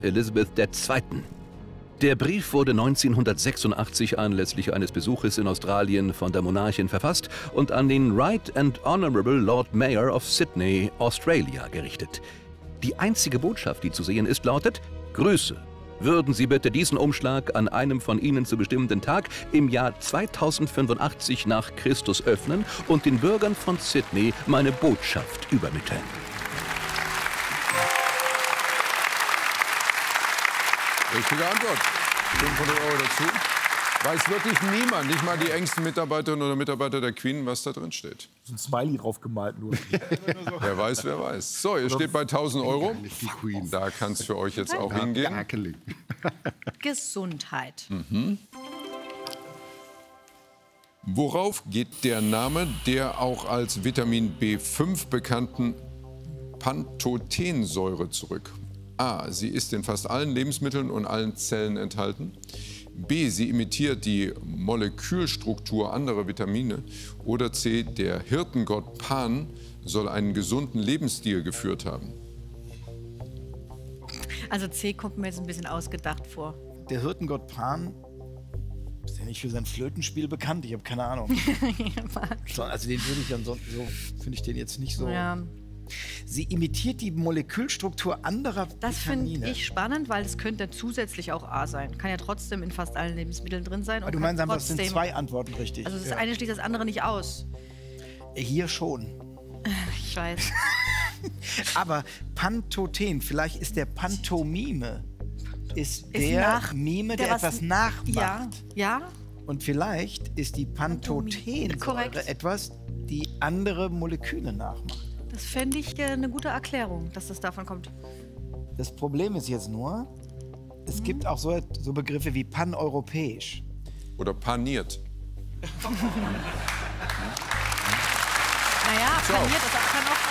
Elizabeth II. Der Brief wurde 1986 anlässlich eines Besuches in Australien von der Monarchin verfasst und an den Right and Honourable Lord Mayor of Sydney, Australia, gerichtet. Die einzige Botschaft, die zu sehen ist, lautet: Grüße. Würden Sie bitte diesen Umschlag an einem von Ihnen zu bestimmenden Tag im Jahr 2085 nach Christus öffnen und den Bürgern von Sydney meine Botschaft übermitteln. Richtige Antwort. 500 € dazu. Weiß wirklich niemand, nicht mal die engsten Mitarbeiterinnen oder Mitarbeiter der Queen, was da drin steht. So ein Smiley drauf gemalt nur. Wer weiß, wer weiß. So, ihr steht bei 1000 €. Da kann es für euch jetzt auch hingehen. Gesundheit. Worauf geht der Name der auch als Vitamin B5 bekannten Pantothensäure zurück? A. Sie ist in fast allen Lebensmitteln und allen Zellen enthalten. B. Sie imitiert die Molekülstruktur anderer Vitamine. Oder C. Der Hirtengott Pan soll einen gesunden Lebensstil geführt haben. Also C kommt mir jetzt ein bisschen ausgedacht vor. Der Hirtengott Pan ist ja nicht für sein Flötenspiel bekannt. Ich habe keine Ahnung. Also den würde ich ansonsten so, finde ich den jetzt nicht so. Ja. Sie imitiert die Molekülstruktur anderer Das Vitamine. finde ich spannend, weil es könnte zusätzlich auch A sein. Kann ja trotzdem in fast allen Lebensmitteln drin sein. Aber du meinst einfach, es sind zwei Antworten richtig. Also das eine schließt das andere nicht aus. Hier schon. Ich weiß. Aber Pantothen, vielleicht ist der Pantomime, ist der Mime, der etwas nachmacht. Ja, ja. Und vielleicht ist die Pantothensäure etwas, die andere Moleküle nachmacht. Das fände ich eine gute Erklärung, dass das davon kommt. Das Problem ist jetzt nur, es gibt auch so Begriffe wie paneuropäisch. Oder paniert. Naja, So. paniert, das kann auch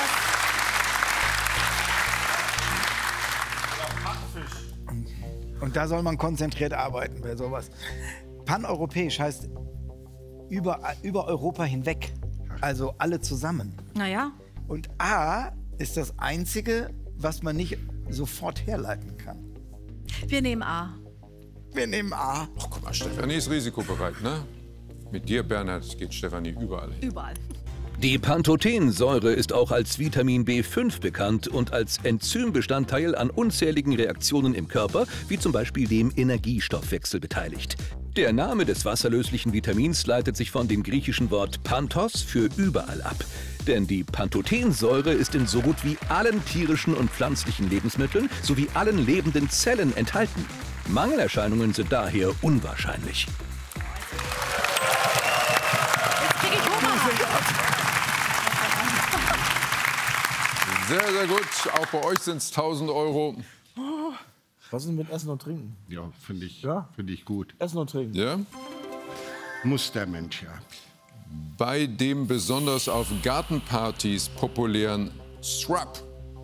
was. Und da soll man konzentriert arbeiten bei sowas. Paneuropäisch heißt über Europa hinweg, also alle zusammen. Naja. Und A ist das Einzige, was man nicht sofort herleiten kann. Wir nehmen A. Wir nehmen A. Ach, guck mal, Stefanie ist risikobereit, ne? Mit dir, Bernhard, geht Stefanie überall hin. Überall. Die Pantothensäure ist auch als Vitamin B5 bekannt und als Enzymbestandteil an unzähligen Reaktionen im Körper, wie zum Beispiel dem Energiestoffwechsel, beteiligt. Der Name des wasserlöslichen Vitamins leitet sich von dem griechischen Wort Pantos für überall ab. Denn die Pantothensäure ist in so gut wie allen tierischen und pflanzlichen Lebensmitteln sowie allen lebenden Zellen enthalten. Mangelerscheinungen sind daher unwahrscheinlich. Krieg ich Hunger. Sehr, sehr gut. Auch bei euch sind es 1000 €. Was ist mit Essen und Trinken? Ja, finde ich, Ja? find ich gut. Essen und Trinken. Ja? Muss der Mensch, ja. Bei dem besonders auf Gartenpartys populären Shrub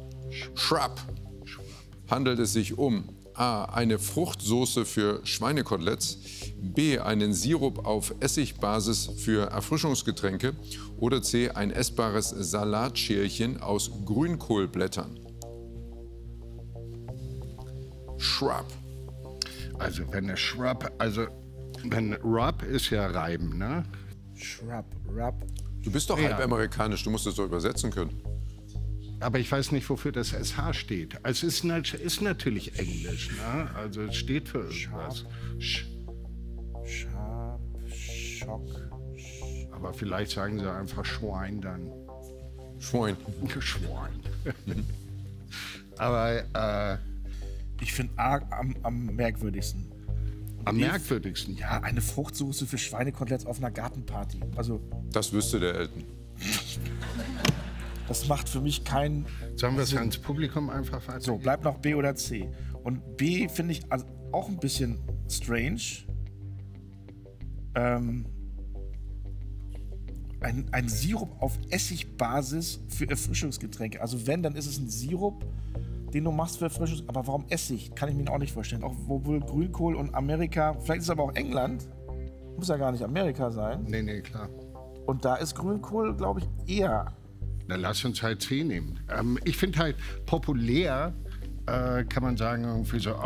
handelt es sich um A. eine Fruchtsoße für Schweinekoteletts, B. einen Sirup auf Essigbasis für Erfrischungsgetränke oder C. ein essbares Salatscherchen aus Grünkohlblättern. Shrub. Also wenn der Shrub, wenn Rub ist ja reiben, ne? Rub. Du bist doch Ja. halb amerikanisch, du musst es doch übersetzen können. Aber ich weiß nicht, wofür das SH steht. Also es ist natürlich Englisch, ne? Also es steht für irgendwas. Schock. Aber vielleicht sagen sie einfach Schwein dann. Schwein. Schwein. Aber Ich finde A am merkwürdigsten. am merkwürdigsten. Ja, eine Fruchtsoße für Schweinekoteletts auf einer Gartenparty. Also, Das wüsste der Elton. das macht für mich keinen Sollen wir es Sinn. ans Publikum einfach weiter? So, bleibt noch B oder C. Und B finde ich also auch ein bisschen strange. Ein Sirup auf Essigbasis für Erfrischungsgetränke. Also wenn, dann ist es ein Sirup, den du machst für Erfrischungs... Aber warum Essig? Kann ich mir auch nicht vorstellen. Auch wohl Grünkohl und Amerika, vielleicht ist es aber auch England. Muss ja gar nicht Amerika sein. Nee, klar. Und da ist Grünkohl, glaube ich, eher... Dann lass uns halt C nehmen. Ich finde halt populär kann man sagen, irgendwie so